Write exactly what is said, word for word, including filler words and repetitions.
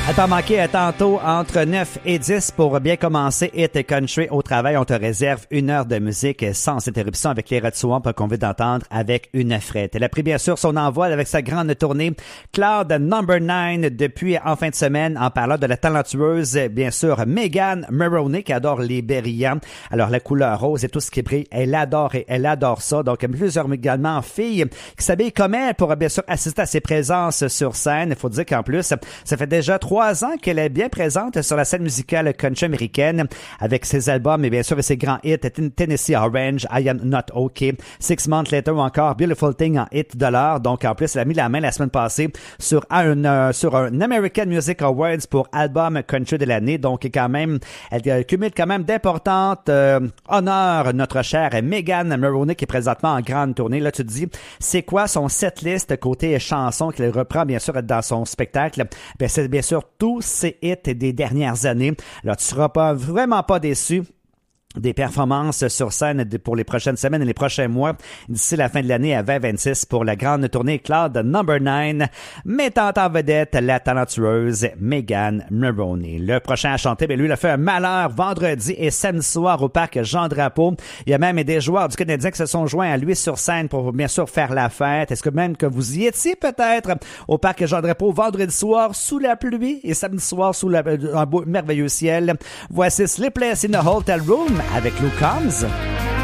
À t'en manquer à tantôt entre neuf et dix pour bien commencer Hit Country au travail. On te réserve une heure de musique sans interruption avec les Red Swamp qu'on veut d'entendre avec une frette. Elle a pris bien sûr son envol avec sa grande tournée Cloud Number nine depuis en fin de semaine en parlant de la talentueuse bien sûr Megan Moroney qui adore les brillants. Alors la couleur rose et tout ce qui brille, elle adore et elle adore ça. Donc plusieurs également filles qui s'habillent comme elle pour bien sûr assister à ses présences sur scène. Il faut dire qu'en plus, ça fait déjà trois Trois ans qu'elle est bien présente sur la scène musicale country américaine avec ses albums et bien sûr ses grands hits Tennessee Orange, I Am Not Okay, Six Months Later ou encore Beautiful Thing en hit de l'heure. Donc en plus, elle a mis la main la semaine passée sur un euh, sur un American Music Awards pour album country de l'année. Donc quand même, elle cumule quand même d'importantes euh, honneurs notre chère Megan Moroney qui est présentement en grande tournée. Là, tu te dis, c'est quoi son setlist côté chanson qu'elle reprend bien sûr dans son spectacle? Ben, c'est bien sûr tous ces hits des dernières années. Alors, tu seras pas vraiment pas déçu des performances sur scène pour les prochaines semaines et les prochains mois d'ici la fin de l'année à vingt vingt-six pour la grande tournée Cloud Number nine, mettant en vedette la talentueuse Megan Moroney. Le prochain à chanter, ben lui, il a fait un malheur vendredi et samedi soir au parc Jean-Drapeau. Il y a même des joueurs du Canadien qui se sont joints à lui sur scène pour bien sûr faire la fête. Est-ce que même que vous y étiez peut-être au parc Jean-Drapeau vendredi soir sous la pluie et samedi soir sous la, un beau, merveilleux ciel? Voici Sleepless in a Hotel Room avec Luke Combs.